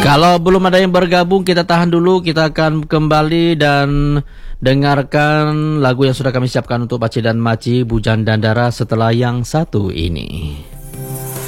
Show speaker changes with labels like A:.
A: Kalau belum ada yang bergabung, kita tahan dulu. Kita akan kembali dan dengarkan lagu yang sudah kami siapkan untuk Pakcik dan Makcik, Bujang dan Dara setelah yang satu ini.